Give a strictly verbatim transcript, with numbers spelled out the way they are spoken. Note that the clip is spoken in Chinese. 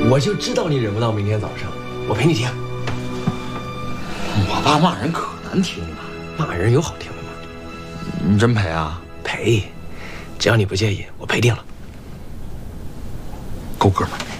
我就知道你忍不到明天早上，我陪你听。 我爸骂人可难听了， 骂人有好听的吗？ 你真赔啊？ 赔，只要你不介意，我赔定了。 够哥们儿。